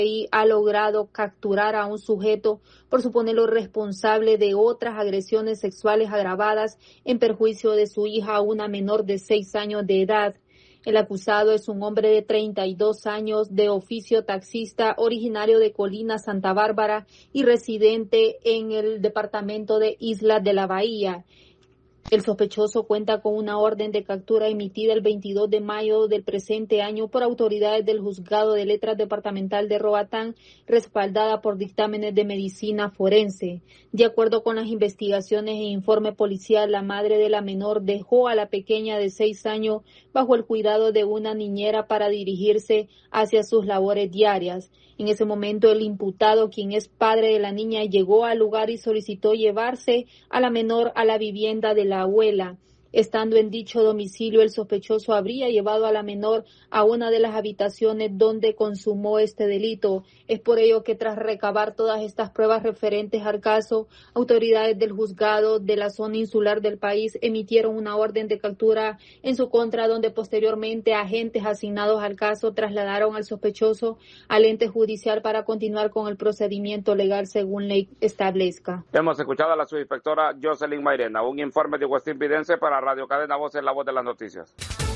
y ha logrado capturar a un sujeto por suponerlo responsable de otras agresiones sexuales agravadas en perjuicio de su hija, una menor de 6 años de edad. El acusado es un hombre de 32 años, de oficio taxista, originario de Colina, Santa Bárbara y residente en el departamento de Islas de la Bahía. El sospechoso cuenta con una orden de captura emitida el 22 de mayo del presente año por autoridades del Juzgado de Letras Departamental de Roatán, respaldada por dictámenes de medicina forense. De acuerdo con las investigaciones e informe policial, la madre de la menor dejó a la pequeña de 6 años bajo el cuidado de una niñera para dirigirse hacia sus labores diarias. En ese momento, el imputado, quien es padre de la niña, llegó al lugar y solicitó llevarse a la menor a la vivienda de la abuela. Estando en dicho domicilio, el sospechoso habría llevado a la menor a una de las habitaciones donde consumó este delito. Es por ello que tras recabar todas estas pruebas referentes al caso, autoridades del juzgado de la zona insular del país emitieron una orden de captura en su contra, donde posteriormente agentes asignados al caso trasladaron al sospechoso al ente judicial para continuar con el procedimiento legal según ley establezca. Hemos escuchado a la subinspectora Jocelyn Mairena. Un informe de Westin Pidense para Radio Cadena Voces, la voz de las noticias.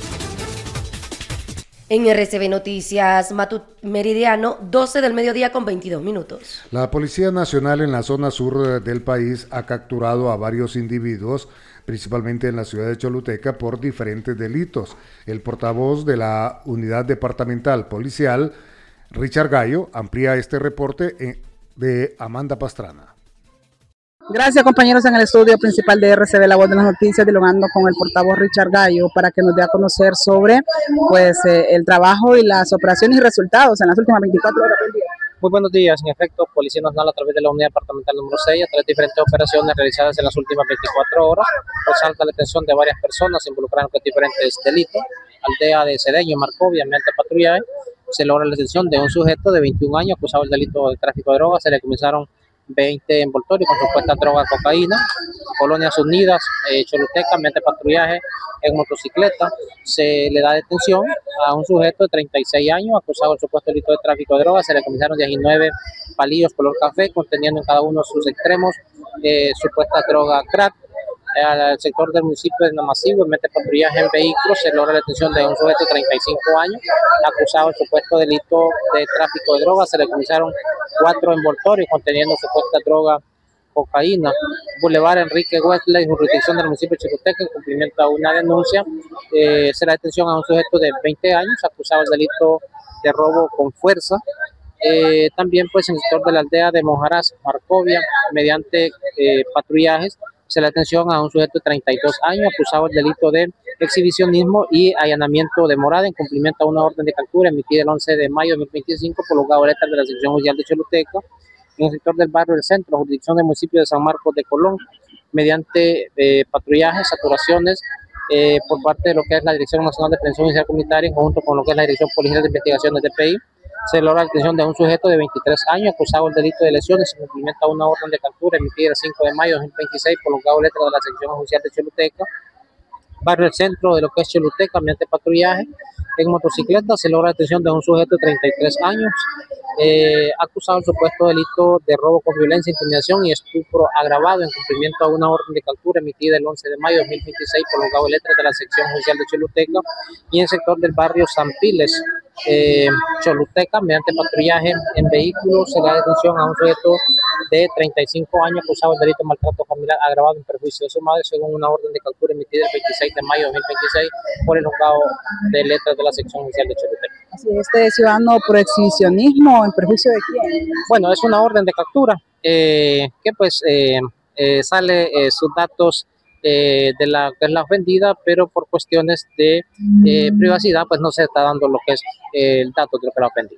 En RCB Noticias, Meridiano, 12 del mediodía con 22 minutos. La Policía Nacional en la zona sur del país ha capturado a varios individuos, principalmente en la ciudad de Choluteca, por diferentes delitos. El portavoz de la Unidad Departamental Policial, Richard Gallo, amplía este reporte de Amanda Pastrana. Gracias, compañeros, en el estudio principal de RCB, la voz de las noticias, dialogando con el portavoz Richard Gallo para que nos dé a conocer sobre el trabajo y las operaciones y resultados en las últimas 24 horas del día. Muy buenos días. En efecto, Policía Nacional, a través de la Unidad Departamental número 6, a través de diferentes operaciones realizadas en las últimas 24 horas, resalta la atención de varias personas involucradas en diferentes delitos. Aldea de Cedeño, Marcovia, mediante patrullaje, se logra la detención de un sujeto de 21 años acusado del delito de tráfico de drogas. Se le comenzaron 20 envoltorios con supuesta droga cocaína. Colonias Unidas, Choluteca, mediante patrullaje en motocicleta, se le da detención a un sujeto de 36 años acusado del supuesto delito de tráfico de drogas. Se le comenzaron 19 palillos color café conteniendo en cada uno de sus extremos supuesta droga crack. Al sector del municipio de Namasivo, en mediante patrullaje en vehículos, se logra la detención de un sujeto de 35 años acusado del supuesto delito de tráfico de drogas. Se le comenzaron 4 envoltorios conteniendo supuesta droga cocaína. Boulevard Enrique Wesley, jurisdicción del municipio de Choluteca, en cumplimiento a una denuncia, se la detención a un sujeto de 20 años acusado del delito de robo con fuerza. También pues en el sector de la aldea de Mojarás, Marcovia, mediante patrullajes, se la detención a un sujeto de 32 años acusado del delito de exhibicionismo y allanamiento de morada en cumplimiento a una orden de captura emitida el 11 de mayo de 2025 por los letras de la sección judicial de Choluteca, en el sector del barrio del centro, jurisdicción del municipio de San Marcos de Colón, mediante patrullajes, saturaciones por parte de lo que es la Dirección Nacional de Prevención Judicial Comunitaria, en conjunto con lo que es la Dirección Policial de Investigaciones de DPI. Se logra la detención de un sujeto de 23 años acusado del delito de lesiones en cumplimiento a una orden de captura emitida el 5 de mayo de 2026 por los letras de la sección judicial de Choluteca. Barrio del centro de lo que es Choluteca, mediante patrullaje en motocicleta, se logra la detención de un sujeto de 33 años acusado del supuesto delito de robo con violencia, intimidación y estupro agravado en cumplimiento a una orden de captura emitida el 11 de mayo de 2026 por los letras de la sección judicial de Choluteca. Y en el sector del barrio San Piles, Choluteca, mediante patrullaje en vehículos, se le da detención a un sujeto de 35 años acusado del delito de maltrato familiar agravado en perjuicio de su madre, según una orden de captura emitida el 26 de mayo de 2026 por el juzgado de letras de la sección judicial de Choluteca. Así, este ciudadano por exhibicionismo, ¿en perjuicio de quién? Bueno, es una orden de captura que pues sale sus datos de la ofendida, pero por cuestiones de privacidad pues no se está dando lo que es el dato de lo que la ofendida.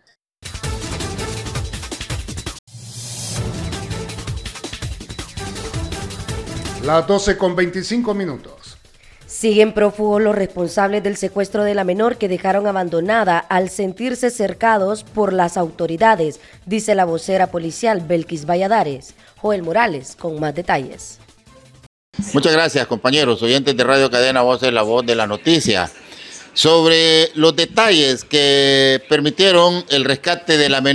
Las 12:25. Siguen prófugos los responsables del secuestro de la menor que dejaron abandonada al sentirse cercados por las autoridades, dice la vocera policial Belkis Valladares. Joel Morales con más detalles. Muchas gracias, compañeros, oyentes de Radio Cadena Voces, la voz de la noticia. Sobre los detalles que permitieron el rescate de la menor